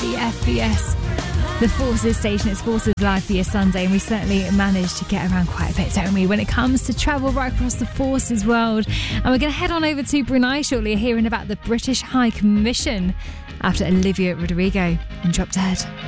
the FBS, the Forces station. It's Forces Live for your Sunday, and we certainly managed to get around quite a bit, don't we, when it comes to travel right across the Forces world. And we're going to head on over to Brunei shortly, hearing about the British High Commission after Olivia Rodrigo in Drop Dead.